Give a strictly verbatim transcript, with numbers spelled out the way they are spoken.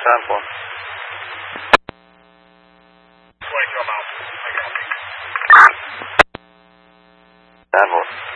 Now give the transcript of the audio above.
ten four. twenty-two, I'm out. I got it. ten four.